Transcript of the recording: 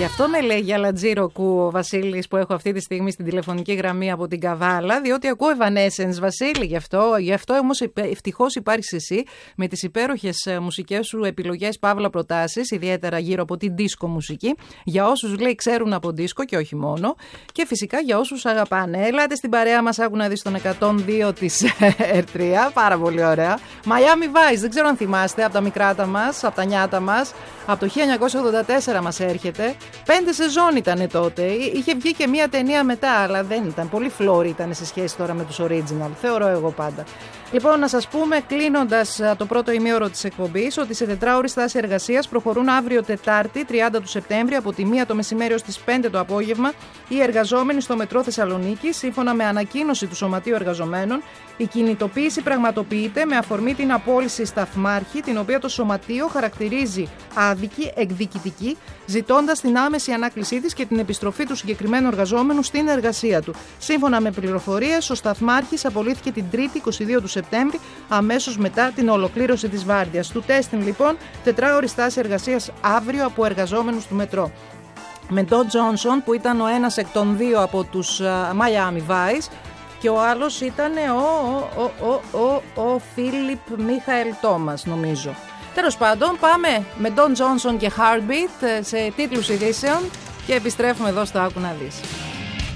Γι' αυτό με λέει για Λατζίροκου ο Βασίλης που έχω αυτή τη στιγμή στην τηλεφωνική γραμμή από την Καβάλα, διότι ακούω Evanescence, Βασίλη, γι' αυτό όμως ευτυχώς υπάρχεις εσύ με τις υπέροχες μουσικές σου επιλογές, παύλα προτάσεις, ιδιαίτερα γύρω από την δίσκο μουσική, για όσους λέει ξέρουν από δίσκο και όχι μόνο, και φυσικά για όσους αγαπάνε. Έλατε στην παρέα μας, άκου να δεις τον 102 της R3, πάρα πολύ ωραία. Miami Vice, δεν ξέρω αν θυμάστε, από τα μικράτα μας, από τα νιάτα μας, από το 1984 μας έρχεται. 5 σεζόν ήταν τότε. Είχε βγει και μία ταινία μετά, αλλά δεν ήταν. Πολύ φλόρη ήταν σε σχέση τώρα με τους original. Θεωρώ εγώ πάντα. Λοιπόν, να σας πούμε, κλείνοντας το πρώτο ημίωρο της εκπομπής, ότι σε τετράωρη στάση εργασίας προχωρούν αύριο Τετάρτη, 30 του Σεπτέμβρη, από τη 1 το μεσημέρι ως τις 5 το απόγευμα, οι εργαζόμενοι στο μετρό Θεσσαλονίκη, σύμφωνα με ανακοίνωση του Σωματείου Εργαζομένων. Η κινητοποίηση πραγματοποιείται με αφορμή την απόλυση σταθμάρχη, την οποία το Σωματείο χαρακτηρίζει άδικη, εκδικητική, ζητώντας την άμεση ανάκλησή της και την επιστροφή του συγκεκριμένου εργαζόμενου στην εργασία του. Σύμφωνα με πληροφορίες, ο σταθμάρχης απολύθηκε την 3η 22 του Σεπτέμβρη, αμέσως μετά την ολοκλήρωση της βάρδιας. Του τέστην λοιπόν τετράωρη στάση εργασίας αύριο από εργαζόμενους του μετρό. Με Don Johnson, που ήταν ο ένας εκ των δύο από τους Miami Vice, και ο άλλος ήταν ο Φίλιπ Μίχαελ Τόμας, νομίζω. Τέλος πάντων, πάμε με Don Johnson και Heartbeat σε τίτλους ειδήσεων και επιστρέφουμε εδώ στο Άκου να δεις.